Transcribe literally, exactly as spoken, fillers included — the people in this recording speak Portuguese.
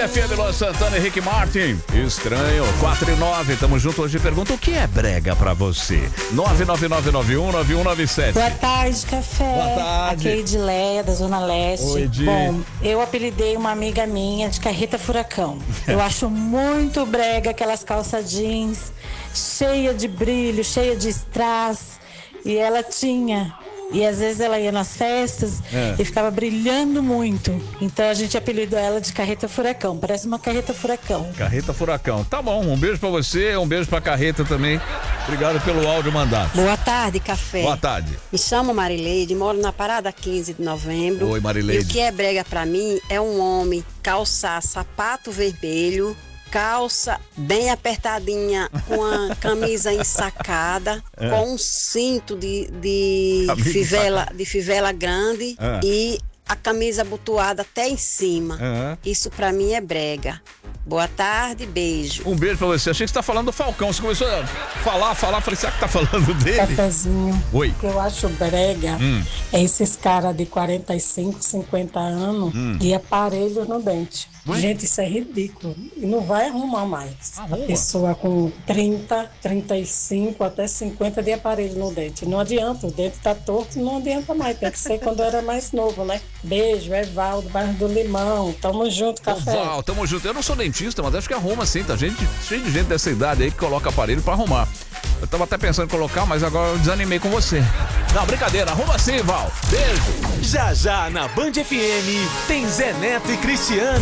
F M, Luan Santana e Rick Martin. Estranho, quatro e nove, tamo junto hoje. Pergunta, o que é brega pra você? nove nove nove nove um nove um nove sete. Boa tarde, café. Boa tarde. Aqui é Edileia, da Zona Leste. Oi, Edi. Bom, eu apelidei uma amiga minha de Carreta Furacão. Eu acho muito brega aquelas calças jeans, cheia de brilho, cheia de strass. E ela tinha... E às vezes ela ia nas festas é. e ficava brilhando muito. Então a gente apelidou ela de Carreta Furacão. Parece uma carreta furacão. Carreta Furacão. Tá bom, um beijo pra você, um beijo pra Carreta também. Obrigado pelo áudio mandado. Boa tarde, café. Boa tarde. Me chamo Marileide, moro na Parada quinze de novembro. Oi, Marileide. E o que é brega pra mim é um homem calçar sapato vermelho, calça bem apertadinha, com a camisa ensacada, é. com um cinto de, de, fivela, de fivela grande é. e a camisa abotoada até em cima. É. Isso pra mim é brega. Boa tarde, beijo. Um beijo pra você. Achei que você tá falando do Falcão. Você começou a falar, falar, falei, será que tá falando dele? Cafezinho. Oi. O que eu acho brega hum. é esses caras de quarenta e cinco, cinquenta anos hum. de aparelho no dente. Ué? Gente, isso é ridículo. E não vai arrumar mais. Arruma. A pessoa com trinta, trinta e cinco até cinquenta de aparelho no dente. Não adianta, o dente tá torto, não adianta mais. Tem que ser quando era mais novo, né? Beijo, Evaldo, bairro do Limão. Tamo junto, café. Val, tamo junto. Eu não sou dentista, mas acho que arruma sim. Tá gente, cheio de gente dessa idade aí que coloca aparelho pra arrumar. Eu tava até pensando em colocar, mas agora eu desanimei com você. Não, brincadeira. Arruma sim, Val. Beijo. Já já na Band F M tem Zé Neto e Cristiano.